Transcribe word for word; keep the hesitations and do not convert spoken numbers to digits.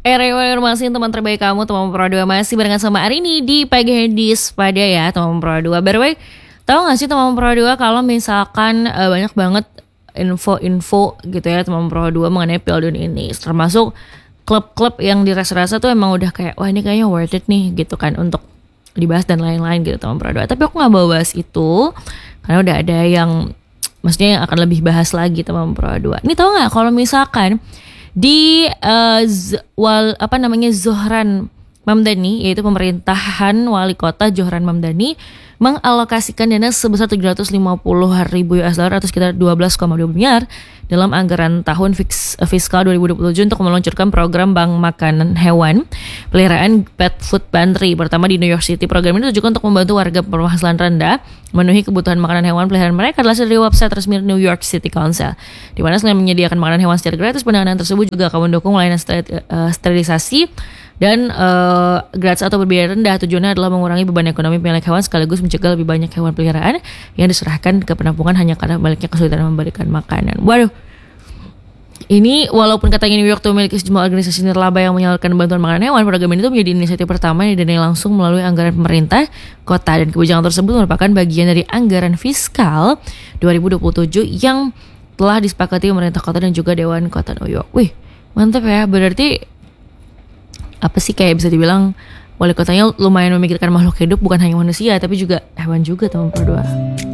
Informasi teman terbaik kamu, teman Pro dua masih barengan sama Arini di Pagi Hadis pada ya teman Pro dua. By the way, tahu nggak sih teman Pro dua kalau misalkan uh, banyak banget info-info gitu ya teman Pro dua mengenai Piala Dunia ini, termasuk klub-klub yang dirasa-rasa tuh emang udah kayak wah ini kayaknya worth it nih gitu kan untuk dibahas dan lain-lain gitu teman Pro dua. Tapi aku nggak bawa bahas itu karena udah ada yang maksudnya yang akan lebih bahas lagi teman Pro dua. Ini tahu nggak kalau misalkan di uh, Z, wal, apa namanya Zohran Mamdani, yaitu pemerintahan wali kota Zohran Mamdani mengalokasikan dana sebesar tujuh ratus lima puluh ribu U S dollar atau sekitar dua belas koma dua miliar dalam anggaran tahun fix, fiskal dua ribu dua puluh tujuh untuk meluncurkan program bank makanan hewan peliharaan Pet Food Pantry pertama di New York City. Program ini ditujukan untuk membantu warga berpenghasilan rendah memenuhi kebutuhan makanan hewan peliharaan mereka adalah dari website resmi New York City Council, di mana selain menyediakan makanan hewan secara gratis, pendanaan tersebut juga akan mendukung layanan sterilisasi dan uh, gratis atau berbiaya rendah. Tujuannya adalah mengurangi beban ekonomi pemilik hewan sekaligus mencegah lebih banyak hewan peliharaan yang diserahkan ke penampungan hanya karena pemiliknya kesulitan memberikan makanan. Waduh, ini walaupun katanya New York tuh memiliki sejumlah organisasi nirlaba yang menyalurkan bantuan makanan hewan, program ini tuh menjadi inisiatif pertama yang didanai langsung melalui anggaran pemerintah kota, dan kebijakan tersebut merupakan bagian dari anggaran fiskal dua ribu dua puluh tujuh yang telah disepakati pemerintah kota dan juga Dewan Kota New York. Wih, mantap ya, berarti apa sih kayak bisa dibilang wali kotanya lumayan memikirkan makhluk hidup, bukan hanya manusia tapi juga hewan juga teman berdua.